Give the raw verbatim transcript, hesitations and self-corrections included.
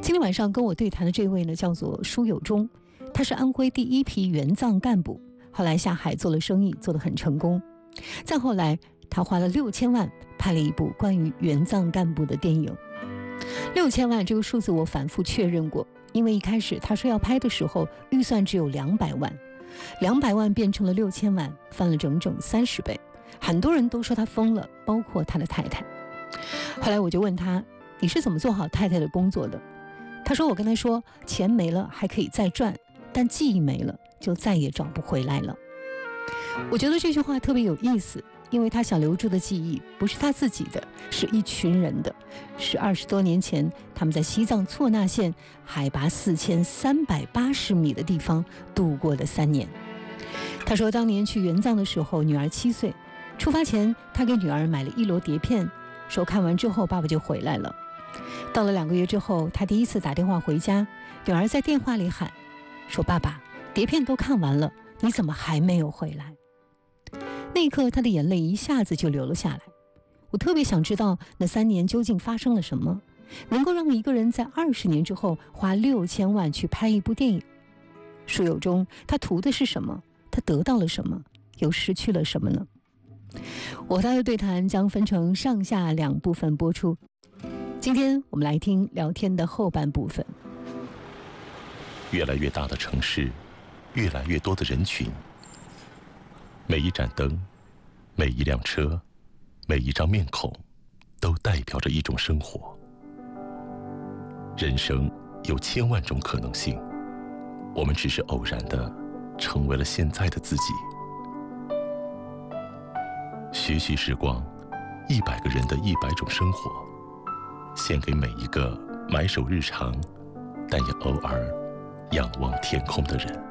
今天晚上跟我对谈的这位呢，叫做舒有忠，他是安徽第一批援藏干部，后来下海做了生意，做得很成功。再后来，他花了六千万拍了一部关于援藏干部的电影。六千万这个数字我反复确认过，因为一开始他说要拍的时候，预算只有两百万，两百万变成了六千万，翻了整整三十倍。很多人都说他疯了，包括他的太太。后来我就问他，你是怎么做好太太的工作的？他说，我跟他说，钱没了还可以再赚，但记忆没了就再也找不回来了。我觉得这句话特别有意思，因为他想留住的记忆不是他自己的，是一群人的，是二十多年前他们在西藏措那县海拔四千三百八十米的地方度过的三年。他说，当年去援藏的时候，女儿七岁，出发前他给女儿买了一摞碟片，说看完之后爸爸就回来了。到了两个月之后，他第一次打电话回家，女儿在电话里喊说，爸爸，碟片都看完了，你怎么还没有回来？那一刻他的眼泪一下子就流了下来。我特别想知道那三年究竟发生了什么，能够让一个人在二十年之后花六千万去拍一部电影。舒有忠他图的是什么？他得到了什么？又失去了什么呢？我和他的对谈将分成上下两部分播出。今天我们来听聊天的后半部分。 越来越大的城市，越来越多的人群，每一盏灯，每一辆车，每一张面孔，都代表着一种生活。人生有千万种可能性，我们只是偶然的成为了现在的自己。学习时光，一百个人的一百种生活，献给每一个埋首日常，但也偶尔仰望天空的人。